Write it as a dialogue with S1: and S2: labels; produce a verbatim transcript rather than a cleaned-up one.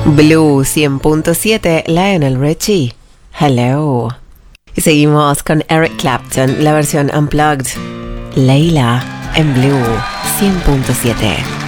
S1: Blue cien punto siete, Lionel Richie. Hello. Y seguimos con Eric Clapton, la versión Unplugged. Layla en Blue cien punto siete.